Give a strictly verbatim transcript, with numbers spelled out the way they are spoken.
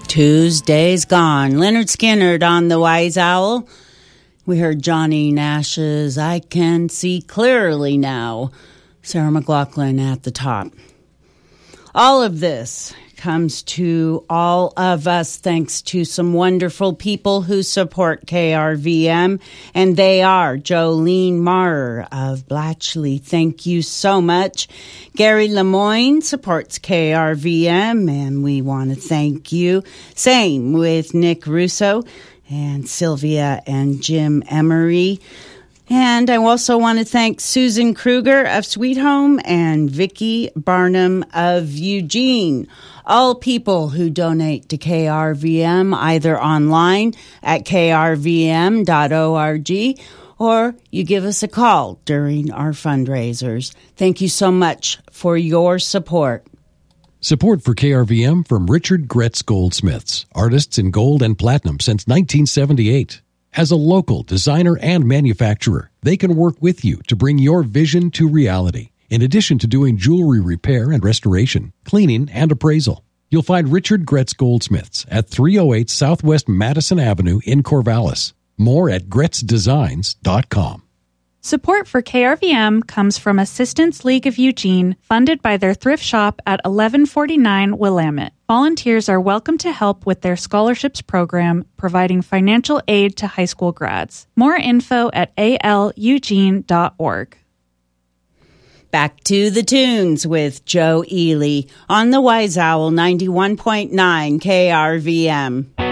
Tuesday's gone. Leonard Skinnard on the Wise Owl. We heard Johnny Nash's I Can See Clearly Now. Sarah McLachlan at the top. All of this comes to all of us thanks to some wonderful people who support K R V M, and they are Jolene Marr of Blatchley. Thank you so much. Gary Lemoyne supports K R V M, and we want to thank you. Same with Nick Russo and Sylvia and Jim Emery. And I also want to thank Susan Kruger of Sweet Home and Vicki Barnum of Eugene. All people who donate to K R V M either online at k r v m dot org or you give us a call during our fundraisers. Thank you so much for your support. Support for K R V M from Richard Gretz Goldsmiths, artists in gold and platinum since nineteen seventy-eight. As a local designer and manufacturer, they can work with you to bring your vision to reality. In addition to doing jewelry repair and restoration, cleaning, and appraisal, you'll find Richard Gretz Goldsmiths at three oh eight Southwest Madison Avenue in Corvallis. More at gretz designs dot com. Support for K R V M comes from Assistance League of Eugene, funded by their thrift shop at eleven forty-nine Willamette. Volunteers are welcome to help with their scholarships program, providing financial aid to high school grads. More info at a l eugene dot org. Back to the tunes with Joe Ely on the Wise Owl ninety-one point nine K R V M.